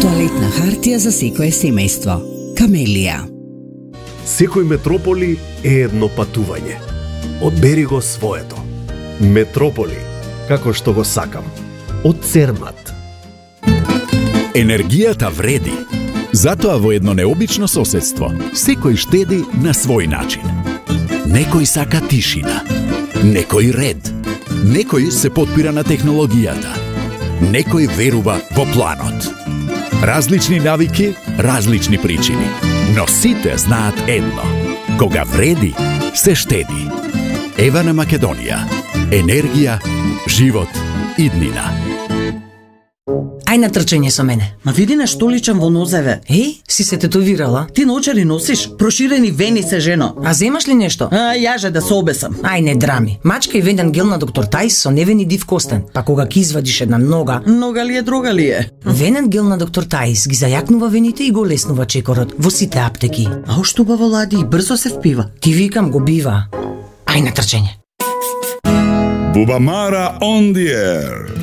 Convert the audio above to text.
Тоалетна хартија за секое семејство. Камелија. Секој метрополи е едно патување. Одбери го своето. Метрополи, како што го сакам. Од Цермат. Енергијата вреди. Затоа во едно необично соседство секој штеди на свој начин. Некој сака тишина, некој ред, некој се потпира на технологијата, некој верува во планот. Различни навики, различни причини, но сите знаат едно. Кога вреди, се штеди. Ева на Македонија. Енергија, живот, иднина. Ај на трчање со мене. Ма види на што личам во нозеве. Си се тетовирала? Ти наочари носиш? Проширени вени се, жено. А земаш ли нешто? Јаже да се обесам. Ај не драми. Мачка и веден гел на доктор Тајс со невени див костен. Па кога ги извадиш една нога... Нога ли е, друга ли е? Венен гел на доктор Тајс ги зајакнува вените и го леснува чекорот во сите аптеки. А ушто убаво лади и брзо се впива. Ти викам го бива. Ај на трчање. Бубамара on the air.